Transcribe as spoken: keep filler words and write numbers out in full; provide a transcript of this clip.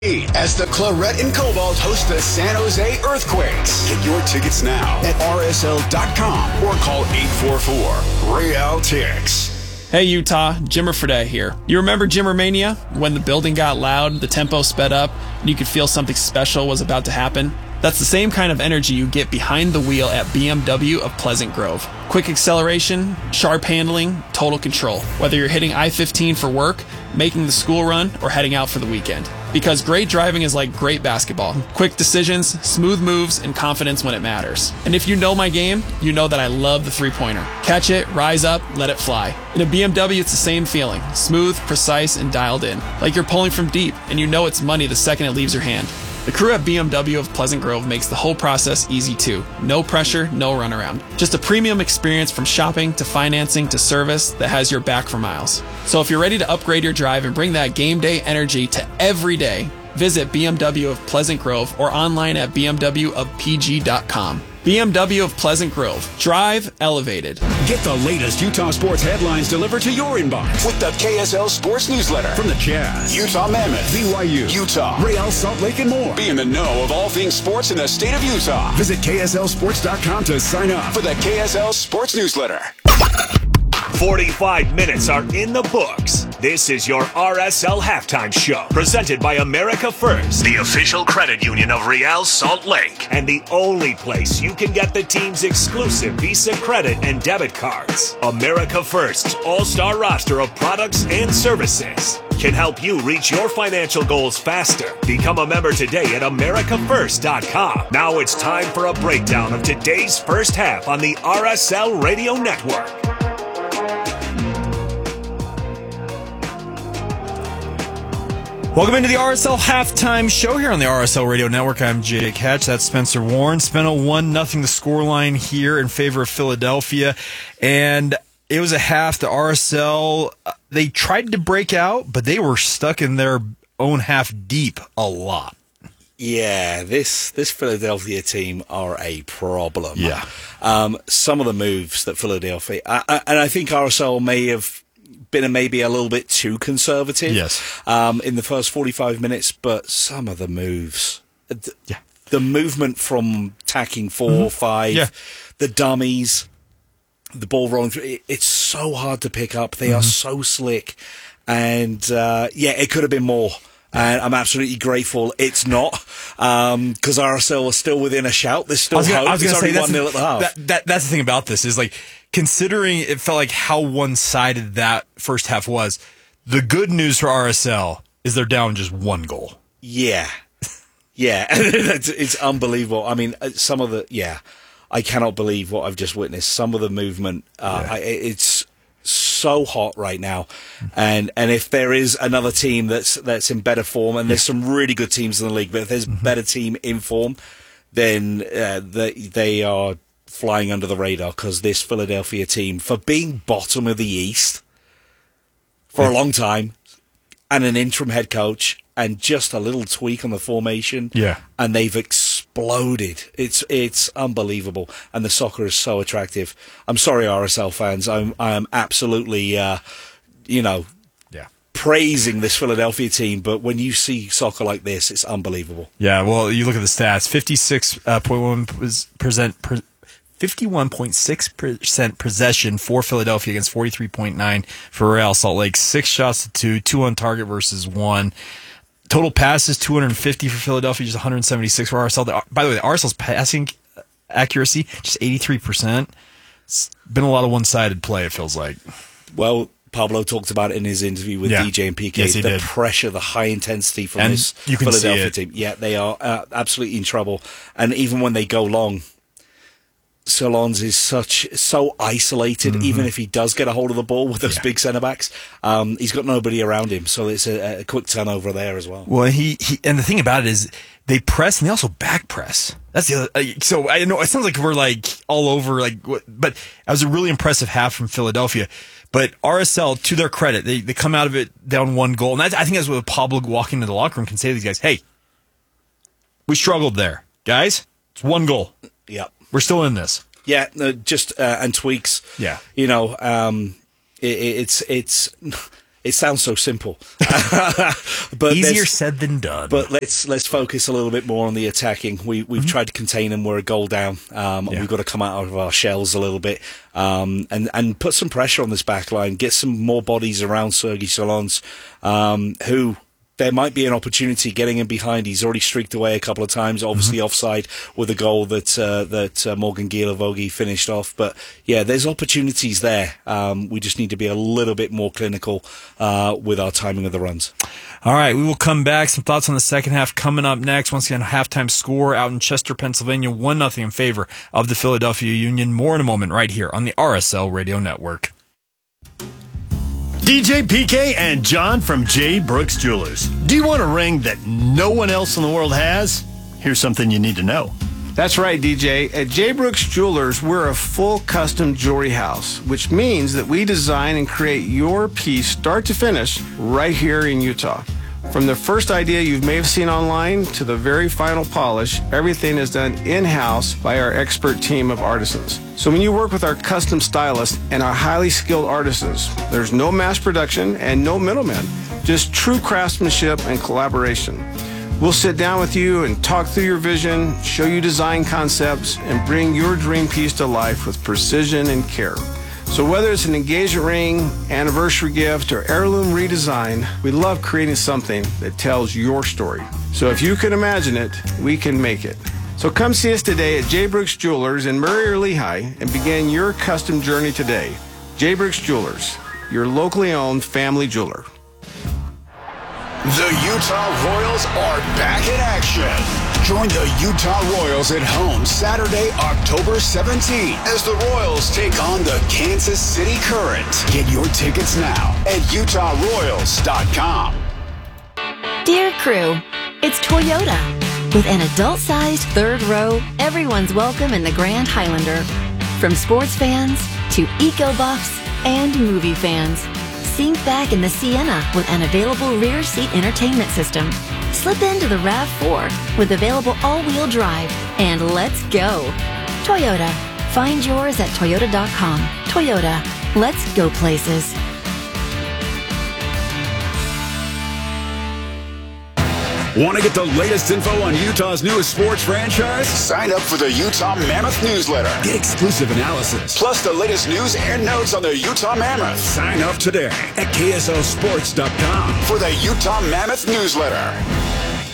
As the Claret and Cobalt host the San Jose Earthquakes. Get your tickets now at R S L dot com or call eight four four Real Tix. Hey Utah, Jimmer Fredette here. You remember Jimmer Mania? When the building got loud, the tempo sped up, and you could feel something special was about to happen? That's the same kind of energy you get behind the wheel at B M W of Pleasant Grove. Quick acceleration, sharp handling, total control. Whether you're hitting I fifteen for work, making the school run, or heading out for the weekend. Because great driving is like great basketball. Quick decisions, smooth moves, and confidence when it matters. And if you know my game, you know that I love the three-pointer. Catch it, rise up, let it fly. In a B M W, it's the same feeling. Smooth, precise, and dialed in. Like you're pulling from deep, and you know it's money the second it leaves your hand. The crew at B M W of Pleasant Grove makes the whole process easy too. No pressure, no runaround. Just a premium experience from shopping to financing to service that has your back for miles. So if you're ready to upgrade your drive and bring that game day energy to every day, visit B M W of Pleasant Grove or online at b m w of p g dot com. B M W of Pleasant Grove. Drive elevated. Get the latest Utah sports headlines delivered to your inbox with the K S L Sports Newsletter. From the Jazz, Utah Mammoth, B Y U, Utah, Real Salt Lake, and more. Be in the know of all things sports in the state of Utah. Visit K S L sports dot com to sign up for the K S L Sports Newsletter. forty-five minutes are in the books. This is your R S L Halftime Show, presented by America First, the official credit union of Real Salt Lake, and the only place you can get the team's exclusive Visa credit and debit cards. America First's all-star roster of products and services can help you reach your financial goals faster. Become a member today at america first dot com. Now it's time for a breakdown of today's first half on the R S L Radio Network. Welcome into the R S L Halftime Show here on the R S L Radio Network. I'm Jake Hatch. That's Spencer Warren. Spent a one nothing the scoreline here in favor of Philadelphia. And it was a half. The R S L, they tried to break out, but they were stuck in their own half deep a lot. Yeah, this this Philadelphia team are a problem. Yeah. Um, some of the moves that Philadelphia, I, I, and I think R S L may have been a, maybe a little bit too conservative. Yes. Um, in the first forty-five minutes, but some of the moves, the, yeah. the movement from tacking four, mm-hmm. five, yeah. the dummies, the ball rolling through, it, it's so hard to pick up. They mm-hmm. are so slick. And, uh, yeah, it could have been more. And I'm absolutely grateful it's not, because um, R S L is still within a shout. There's still hope. I was going to say, that's, one nil at the half. That, that, that's the thing about this is, like, considering it felt like how one-sided that first half was, the good news for R S L is they're down just one goal. Yeah. Yeah. it's, it's unbelievable. I mean, some of the, yeah, I cannot believe what I've just witnessed. Some of the movement, uh, yeah. I, it's so hot right now. And and if there is another team that's that's in better form, and there's some really good teams in the league, but if there's a better team in form, then uh, they, they are flying under the radar, because this Philadelphia team, for being bottom of the East for a long time, and an interim head coach, and just a little tweak on the formation, yeah, and they've exploded. It's it's unbelievable, and the soccer is so attractive. I'm sorry, R S L fans. I'm I am absolutely, uh, you know, yeah, praising this Philadelphia team, but when you see soccer like this, it's unbelievable. Yeah, well, you look at the stats: fifty-six point one percent. fifty-one point six percent possession for Philadelphia against forty-three point nine for Real Salt Lake. Six shots to two, two on target versus one. Total passes, two hundred fifty for Philadelphia, just one hundred seventy-six for R S L. By the way, the R S L's passing accuracy, just eighty-three percent. It's been a lot of one-sided play, it feels like. Well, Pablo talked about it in his interview with yeah. D J and P K. Yes, he the did. pressure, the high intensity from and this you can Philadelphia see it. team. Yeah, they are uh, absolutely in trouble. And even when they go long, Solons is such so isolated. Mm-hmm. Even if he does get a hold of the ball with those yeah. big centre backs, um, he's got nobody around him. So it's a, a quick turnover there as well. Well, he, he and the thing about it is they press and they also back press. That's the other. Uh, so I know it sounds like we're like all over, like, but it was a really impressive half from Philadelphia. But R S L, to their credit, they they come out of it down one goal, and that's, I think that's what Pablo walking into the locker room can say to these guys: "Hey, we struggled there, guys. It's one goal. Yep. We're still in this." Yeah, no, just uh, and tweaks. Yeah, you know, um, it, it's it's It sounds so simple, but easier said than done. But let's let's focus a little bit more on the attacking. We we've mm-hmm. tried to contain them. We're a goal down. Um, yeah. We've got to come out of our shells a little bit um, and and put some pressure on this back line. Get some more bodies around Sergei Solonz, um, who. There might be an opportunity getting him behind. He's already streaked away a couple of times, obviously mm-hmm. offside with a goal that uh, that uh, Morgan Gielovogi finished off. But yeah, there's opportunities there. Um, we just need to be a little bit more clinical uh, with our timing of the runs. All right, we will come back. Some thoughts on the second half coming up next. Once again, halftime score out in Chester, Pennsylvania, one nothing in favor of the Philadelphia Union. More in a moment right here on the R S L Radio Network. D J P K and John from J. Brooks Jewelers. Do you want a ring that no one else in the world has? Here's something you need to know. That's right, D J. At J. Brooks Jewelers, we're a full custom jewelry house, which means that we design and create your piece start to finish right here in Utah. From the first idea you may have seen online to the very final polish, everything is done in-house by our expert team of artisans. So when you work with our custom stylists and our highly skilled artisans, there's no mass production and no middlemen, just true craftsmanship and collaboration. We'll sit down with you and talk through your vision, show you design concepts, and bring your dream piece to life with precision and care. So whether it's an engagement ring, anniversary gift, or heirloom redesign, we love creating something that tells your story. So if you can imagine it, we can make it. So come see us today at J. Brooks Jewelers in Murray or Lehigh and begin your custom journey today. J. Brooks Jewelers, your locally owned family jeweler. The Utah Royals are back in action. Join the Utah Royals at home Saturday, October seventeenth, as the Royals take on the Kansas City Current. Get your tickets now at utah royals dot com. Dear crew, it's Toyota. With an adult-sized third row, everyone's welcome in the Grand Highlander. From sports fans to eco-buffs and movie fans. Sink back in the Sienna with an available rear seat entertainment system. Slip into the RAV four with available all-wheel drive, and let's go. Toyota. Find yours at toyota dot com. Toyota. Let's go places. Want to get the latest info on Utah's newest sports franchise? Sign up for the Utah Mammoth newsletter. Get exclusive analysis, plus the latest news and notes on the Utah Mammoth. Sign up today at K S L sports dot com for the Utah Mammoth newsletter.